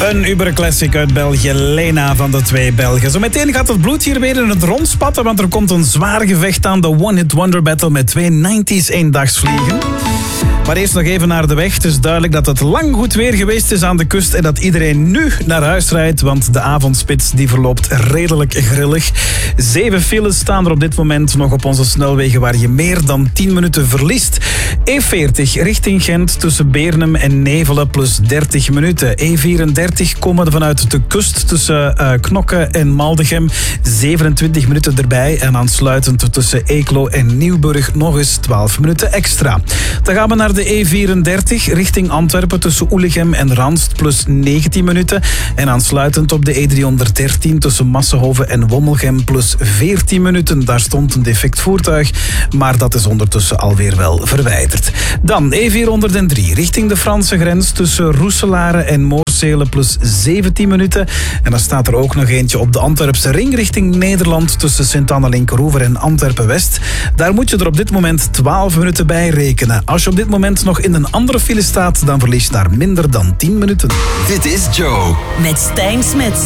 Een Uber-classic uit België, Lena van de twee Belgen. Zometeen gaat het bloed hier weer in het rond spatten, want er komt een zwaar gevecht aan, de One-Hit Wonder Battle met twee 90s eendagsvliegen. Maar eerst nog even naar de weg. Het is duidelijk dat het lang goed weer geweest is aan de kust en dat iedereen nu naar huis rijdt, want de avondspits die verloopt redelijk grillig. 7 files staan er op dit moment nog op onze snelwegen waar je meer dan 10 minuten verliest. E40 richting Gent tussen Beernem en Nevelen plus 30 minuten. E34 komen vanuit de kust tussen Knokke en Maldegem. 27 minuten erbij en aansluitend tussen Eeklo en Nieuwburg nog eens 12 minuten extra. Dan gaan we naar de E34 richting Antwerpen tussen Oelegem en Ranst plus 19 minuten. En aansluitend op de E313 tussen Massenhoven en Wommelgem plus 14 minuten. Daar stond een defect voertuig, maar dat is ondertussen alweer wel verwijderd. Dan E403 richting de Franse grens tussen Roeselare en Moorsele plus 17 minuten. En dan staat er ook nog eentje op de Antwerpse ring richting Nederland tussen Sint-Anne-Linkeroever en Antwerpen-West. Daar moet je er op dit moment 12 minuten bij rekenen. Als je op dit moment nog in een andere file staat, dan verlies je daar minder dan 10 minuten. Dit is Joe. Met Stijn Smits.